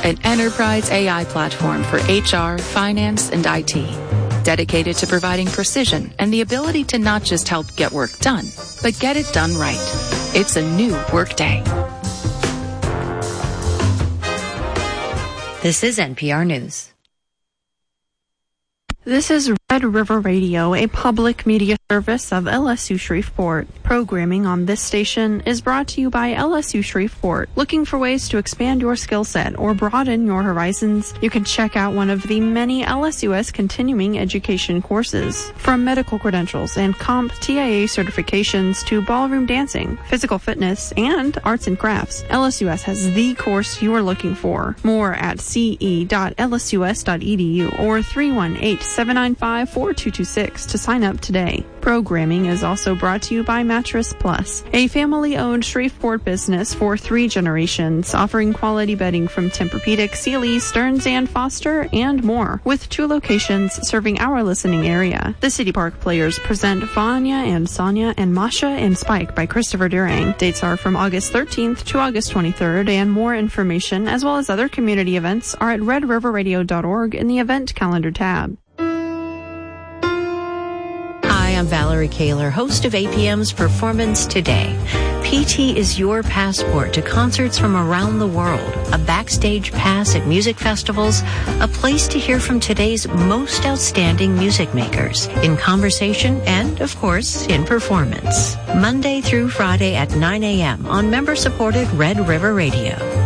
an enterprise AI platform for HR, finance, and IT. Dedicated to providing precision and the ability to not just help get work done, but get it done right. It's a new Workday. This is NPR News. This is Red River Radio, a public media service of LSU Shreveport. Programming on this station is brought to you by LSU Shreveport. Looking for ways to expand your skill set or broaden your horizons? You can check out one of the many LSUS continuing education courses. From medical credentials and comp TIA certifications to ballroom dancing, physical fitness, and arts and crafts, LSUS has the course you are looking for. More at ce.lsus.edu or 318-795-4226 to sign up today. Programming is also brought to you by Mattress Plus, a family-owned Shreveport business for 3 generations, offering quality bedding from Tempur-Pedic, Sealy, Stearns & Foster, and more, with 2 locations serving our listening area. The City Park Players present Vanya and Sonia and Masha and Spike by Christopher Durang. Dates are from August 13th to August 23rd, and more information, as well as other community events, are at redriverradio.org in the event calendar tab. Hi, I'm Valerie Kaler, host of APM's Performance Today. PT is your passport to concerts from around the world, a backstage pass at music festivals, a place to hear from today's most outstanding music makers, in conversation and, of course, in performance. Monday through Friday at 9 a.m. on member-supported Red River Radio.